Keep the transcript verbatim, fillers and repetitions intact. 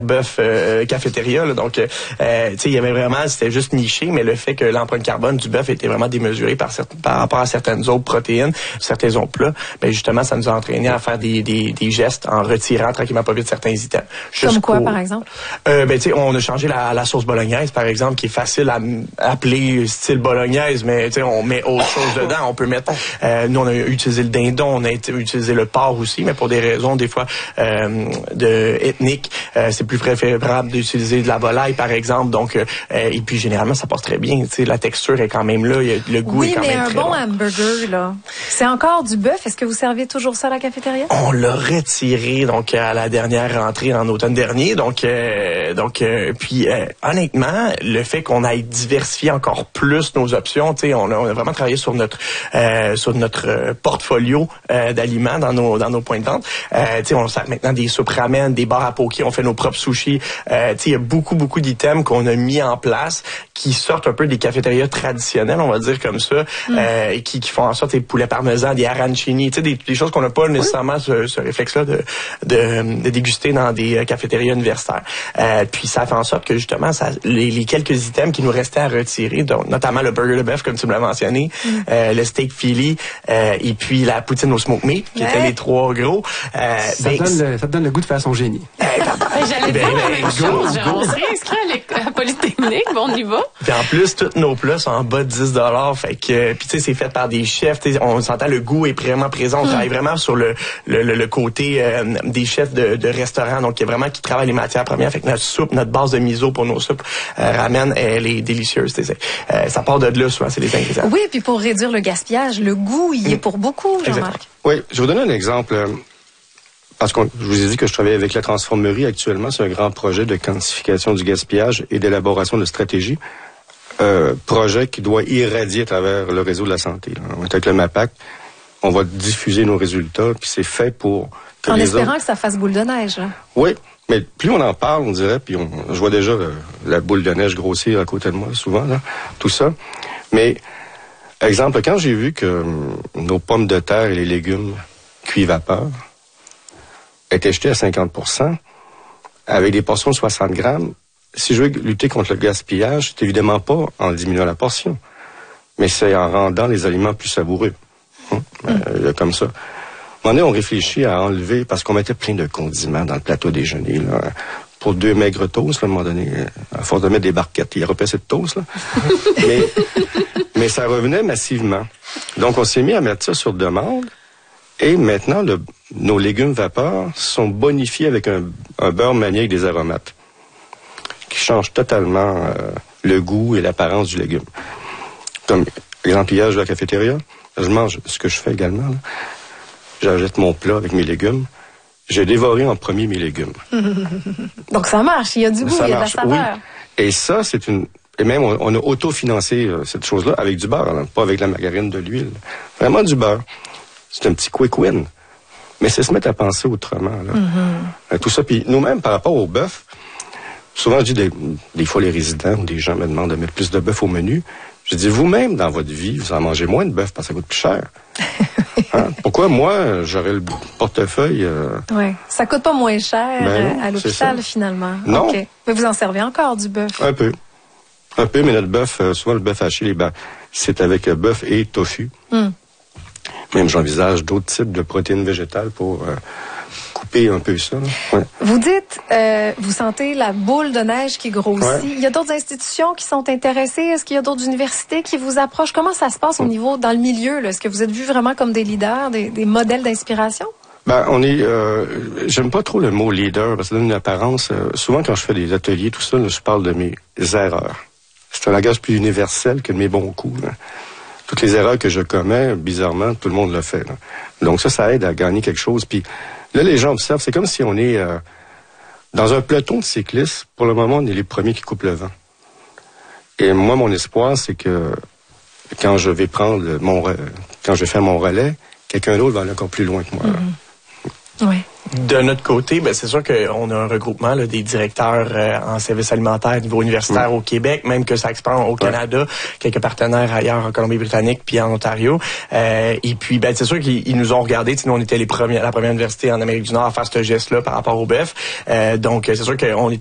bœuf euh, cafétéria, là, donc euh, tu sais, il y avait vraiment, c'était juste niché, mais le fait que l'empreinte carbone du bœuf était vraiment démesurée par certes, par rapport à certaines autres protéines, certains autres plats, ben justement, ça nous a entraîné à faire des, des, des gestes en retirant tranquillement pas vite certains items. Comme quoi, par exemple? Euh, ben tu sais, on a changé la, la sauce bolognaise, par exemple, qui est facile à appeler style bolognaise, mais tu sais, on met autre chose dedans. On peut mettre, euh, nous on a utilisé le dindon, on a utilisé le porc aussi, mais pour des raisons des fois euh, de ethniques, euh, c'est plus préférable d'utiliser de la volaille, par exemple. Donc, euh, et puis généralement, ça passe très bien. Tu sais, la texture est quand même là, le goût oui, est quand même très bon. Oui, mais un bon hamburger, là, c'est encore du bœuf. Est-ce que vous servez toujours ça à la cafétéria? On l'a retiré donc à la dernière rentrée en automne dernier. Donc, euh, donc, euh, puis euh, honnêtement, le fait qu'on aille diversifier encore plus nos options, tu sais, on a, on a vraiment travaillé sur notre euh, sur notre euh, portfolio euh, d'aliments dans nos dans nos points de vente. Euh, tu sais, on sert maintenant des soupes ramen, des bars à poké, on fait nos propres sushis. Euh, tu sais, il y a beaucoup, beaucoup d'items qu'on a mis en place qui sortent un peu des cafétérias traditionnelles, on va dire comme ça, mm. euh, qui, qui font en sorte des poulets parmesan, des arancini, tu sais, des, des choses qu'on n'a pas nécessairement oui. ce, ce réflexe-là de, de, de déguster dans des cafétérias universitaires. Euh, puis ça fait en sorte que justement, ça, les, les quelques items qui nous restaient à retirer, donc, notamment le burger de bœuf, comme tu me l'as mentionné, mm. euh, le steak Philly, euh, et puis la poutine au smoke meat, qui ouais. étaient les trois gros. Euh, ça, ben, donne le, ça te donne le goût de faire son génie. Euh, J'allais ben, dire la même chose. On serait inscrit à la Polytechnique, bon, on y va. Puis en plus, tous nos plats sont en bas de dix dollars. Fait que, puis tu sais, c'est fait par des chefs. On s'entend, le goût est vraiment présent. On mm. travaille vraiment sur le le, le, le côté euh, des chefs de, de restaurants. Donc, il y a vraiment qui travaillent les matières premières. Fait que notre soupe, notre base de miso pour nos soupes euh, ramen, elle est délicieuse. Euh, ça part de là, souvent, c'est les ingrédients. Oui, puis pour réduire le gaspillage, le goût, il mm. est pour beaucoup, Jean-Marc. Oui, je vais vous donner un exemple. Parce que je vous ai dit que je travaille avec la Transformerie actuellement. C'est un grand projet de quantification du gaspillage et d'élaboration de stratégies. Euh, projet qui doit irradier à travers le réseau de la santé. Là. On est avec le MAPAC. On va diffuser nos résultats, puis c'est fait pour que en les espérant autres... que ça fasse boule de neige. Là. Oui, mais plus on en parle, on dirait, puis on, je vois déjà euh, la boule de neige grossir à côté de moi, souvent, là, tout ça. Mais, exemple, quand j'ai vu que euh, nos pommes de terre et les légumes cuits vapeur étaient jetés à cinquante pour cent, avec des portions de soixante grammes, si je veux lutter contre le gaspillage, c'est évidemment pas en diminuant la portion, mais c'est en rendant les aliments plus savoureux. Hum? Mm. Euh, comme ça. À un moment donné, on réfléchit à enlever, parce qu'on mettait plein de condiments dans le plateau déjeuner, là, pour deux maigres toasts, là, à un moment donné, à force de mettre des barquettes, il y a repassé de toast, là. mais, mais ça revenait massivement. Donc, on s'est mis à mettre ça sur demande, et maintenant, le, nos légumes vapeur sont bonifiés avec un, un beurre manié avec des aromates, qui change totalement euh, le goût et l'apparence du légume. Comme exemple, hier, je vais à la cafétéria, je mange ce que je fais également. Là. J'achète mon plat avec mes légumes. J'ai dévoré en premier mes légumes. Donc ça marche, il y a du goût, ça il y a marche, de la saveur. Oui. Et ça, c'est une... Et même, on, on a autofinancé euh, cette chose-là avec du beurre, hein, pas avec la margarine, de l'huile. Vraiment du beurre. C'est un petit quick win. Mais c'est se mettre à penser autrement. Là. Mm-hmm. Euh, tout ça. Puis nous-mêmes, par rapport au bœuf, souvent, je dis des, des fois, les résidents ou des gens me demandent de mettre plus de bœuf au menu. Je dis, vous-même, dans votre vie, vous en mangez moins de bœuf parce que ça coûte plus cher. Hein? Pourquoi, moi, j'aurais le portefeuille... Euh... Oui, ça coûte pas moins cher ben non, à l'hôpital, finalement. Non. Okay. Mais vous en servez encore, du bœuf? Un peu. Un peu, mais notre bœuf, euh, souvent, le bœuf haché, les ba... c'est avec euh, bœuf et tofu. Mm. Même, j'envisage d'autres types de protéines végétales pour... Euh... couper un peu ça. Ouais. Vous dites, euh, vous sentez la boule de neige qui grossit. Ouais. Il y a d'autres institutions qui sont intéressées. Est-ce qu'il y a d'autres universités qui vous approchent? Comment ça se passe au niveau, dans le milieu? Là? Est-ce que vous êtes vus vraiment comme des leaders, des, des modèles d'inspiration? Ben, on est... Euh, j'aime pas trop le mot leader, parce que ça donne une apparence... Euh, souvent, quand je fais des ateliers, tout ça, là, je parle de mes erreurs. C'est un langage plus universel que de mes bons coups. Là. Toutes les erreurs que je commets, bizarrement, tout le monde le fait. Là. Donc ça, ça aide à gagner quelque chose. Puis là, les gens observent, c'est comme si on est euh, dans un peloton de cyclistes. Pour le moment, on est les premiers qui coupent le vent. Et moi, mon espoir, c'est que quand je vais prendre mon... Quand je vais faire mon relais, quelqu'un d'autre va aller encore plus loin que moi. Mm-hmm. Oui. De notre côté, ben c'est sûr qu'on a un regroupement là, des directeurs euh, en services alimentaires au niveau universitaire mmh. au Québec, même que ça expand au Canada, ouais. quelques partenaires ailleurs en Colombie-Britannique puis en Ontario. Euh, et puis, ben c'est sûr qu'ils nous ont regardé. Nous, on était les premiers, la première université en Amérique du Nord à faire ce geste-là par rapport au bœuf. Euh, donc, c'est sûr qu'on est